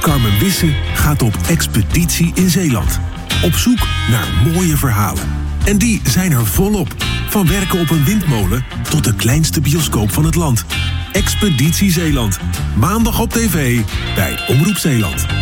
Carmen Wisse gaat op expeditie in Zeeland. Op zoek naar mooie verhalen. En die zijn er volop. Van werken op een windmolen tot de kleinste bioscoop van het land. Expeditie Zeeland. Maandag op tv bij Omroep Zeeland.